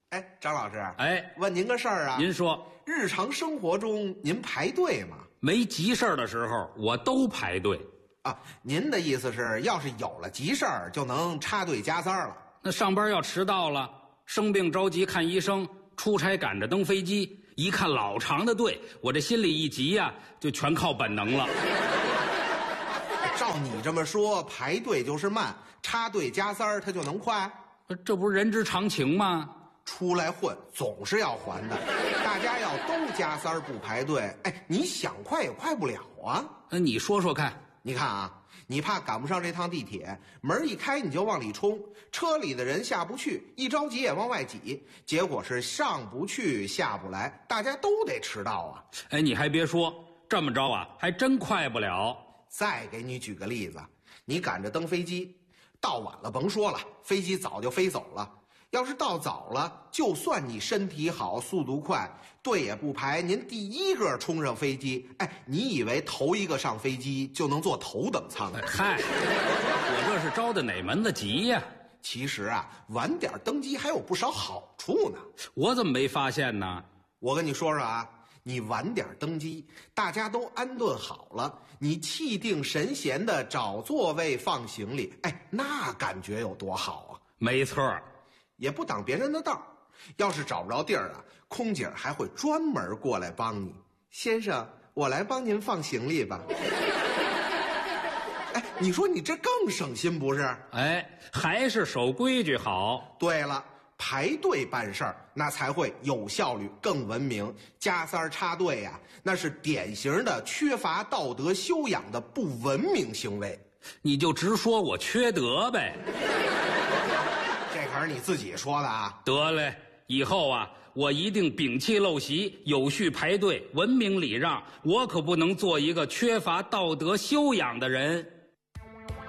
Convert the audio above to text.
哎，张老师， 哎， 问您个事儿啊。 您说， 日常生活中您排队吗？ 没急事儿的时候，我都排队。 啊，您的意思是，要是有了急事儿，就能插队加塞了？ 那上班要迟到了，生病着急看医生，出差赶着登飞机，一看老长的队，我这心里一急呀，就全靠本能了。 照你这么说，排队就是慢，插队加塞儿它就能快？ 这不是人之常情吗？ 出来混总是要还的，大家要都加塞儿不排队，哎，你想快也快不了啊。 那你说说看。 你看啊，你怕赶不上这趟地铁，门一开你就往里冲，车里的人下不去，一着急也往外挤，结果是上不去下不来，大家都得迟到啊。 哎，你还别说，这么着啊，还真快不了。 再给你举个例子，你赶着登飞机，到晚了甭说了，飞机早就飞走了。要是到早了，就算你身体好速度快，队也不排，您第一个冲上飞机，哎，你以为头一个上飞机就能坐头等舱？ 嗨，我这是着的哪门子急呀？ 其实啊，晚点登机还有不少好处呢。 我怎么没发现呢？ 我跟你说说啊，你晚点登机，大家都安顿好了，你气定神闲的找座位放行李，哎，那感觉有多好啊！ 没错儿。 也不挡别人的道，要是找不着地儿啊，空姐还会专门过来帮你。先生，我来帮您放行李吧。哎，你说你这更省心不是？ 哎，还是守规矩好。 对了，排队办事儿那才会有效率、更文明。加塞儿插队呀，那是典型的缺乏道德修养的不文明行为。 你就直说我缺德呗。 这可是你自己说的啊！ 得嘞，以后啊，我一定摒弃陋习，有序排队，文明礼让。我可不能做一个缺乏道德修养的人。